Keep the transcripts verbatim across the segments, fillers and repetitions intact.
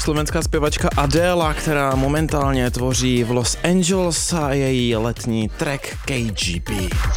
Slovenská zpěvačka Adéla, která momentálně tvoří v Los Angeles, a její letní track K G B.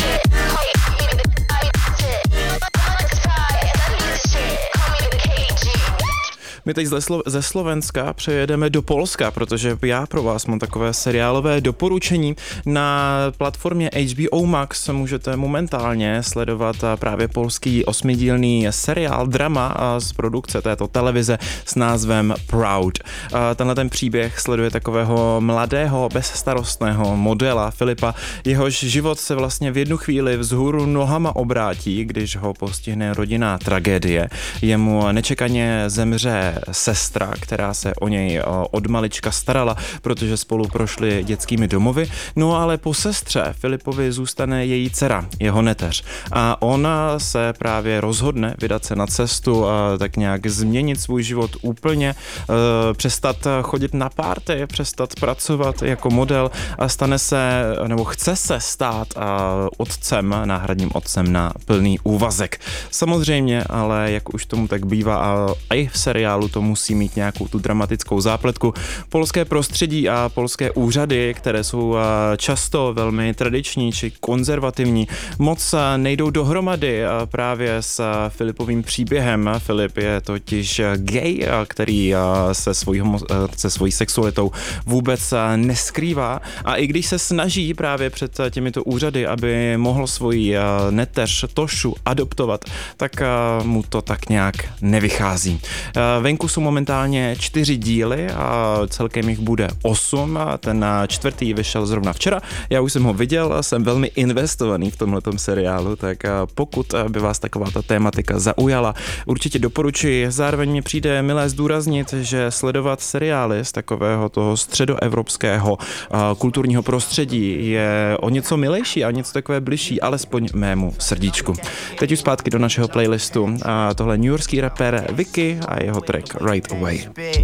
My teď ze Slovenska přejedeme do Polska, protože já pro vás mám takové seriálové doporučení. Na platformě H B O Max můžete momentálně sledovat právě polský osmidílný seriál, drama z produkce této televize s názvem Proud. Tenhle ten příběh sleduje takového mladého, bezstarostného modela Filipa. Jehož život se vlastně v jednu chvíli vzhůru nohama obrátí, když ho postihne rodinná tragédie. Jemu nečekaně zemře sestra, která se o něj od malička starala, protože spolu prošli dětskými domovy. No ale po sestře Filipovi zůstane její dcera, jeho neteř. A ona se právě rozhodne vydat se na cestu a tak nějak změnit svůj život úplně, přestat chodit na párty, přestat pracovat jako model a stane se, nebo chce se stát otcem, náhradním otcem na plný úvazek. Samozřejmě, ale jak už tomu tak bývá a i v seriálu to musí mít nějakou tu dramatickou zápletku. Polské prostředí a polské úřady, které jsou často velmi tradiční či konzervativní, moc nejdou dohromady právě s Filipovým příběhem. Filip je totiž gay, který se svojí, se svojí sexualitou vůbec neskrývá, a i když se snaží právě před těmito úřady, aby mohl svoji neteř Tošu adoptovat, tak mu to tak nějak nevychází. Venku jsou momentálně čtyři díly a celkem jich bude osm. Ten čtvrtý vyšel zrovna včera. Já už jsem ho viděl, jsem velmi investovaný v tomhletom seriálu, tak pokud by vás taková ta tématika zaujala, určitě doporučuji. Zároveň mi přijde milé zdůraznit, že sledovat seriály z takového toho středoevropského kulturního prostředí je o něco milejší a něco takové bližší, alespoň mému srdíčku. Teď už zpátky do našeho playlistu. A tohle newyorský rapper Vicky a jeho track Right Away.